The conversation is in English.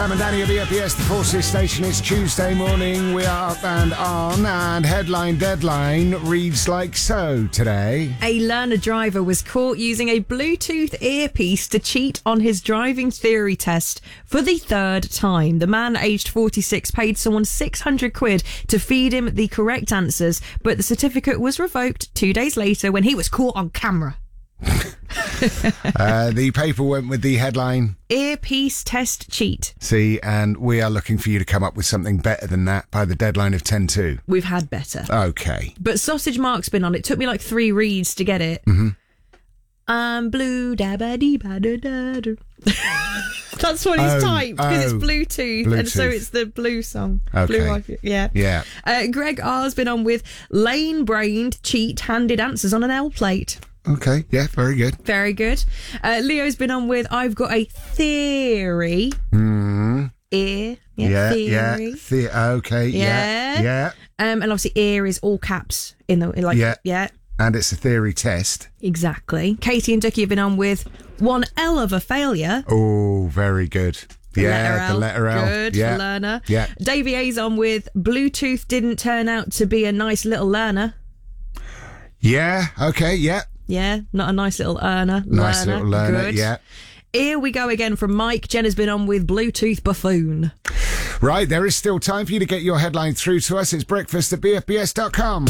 Sam and Danny at the EPS, the Forces Station. It's Tuesday morning. We are up and on, and headline deadline reads like so today. A learner driver was caught using a Bluetooth earpiece to cheat on his driving theory test for the third time. The man, aged 46, paid someone 600 quid to feed him the correct answers, but the certificate was revoked 2 days later when he was caught on camera. The paper went with the headline Earpiece test cheat. See, and we are looking for you to come up with something better than that by the deadline of 10-2. We've had better. Okay. But Sausage Mark's been on. It took me like 3 reads to get it. Blue dabba dee ba da da da. That's what he's typed because it's Bluetooth, and so it's the blue song. Okay. Blue Wi-Fi, yeah. Greg R's been on with lane-brained cheat handed answers on an L plate. Okay, yeah, very good. Very good. Leo's been on with I've got a theory. Ear. Theory. Okay, yeah. And obviously ear is all caps in the yeah. And it's a theory test. Exactly. Katie and Ducky have been on with one L of a failure. Oh, very good. The letter L. Good for learner. Yeah. Davey A's on with Bluetooth didn't turn out to be a nice little learner. Yeah, okay, yeah. Yeah, not a nice little earner. Nice little learner, good. yeah. Here we go again from Mike. Jen has been on with Bluetooth buffoon. Right, there is still time for you to get your headline through to us. It's breakfast at bfbs.com.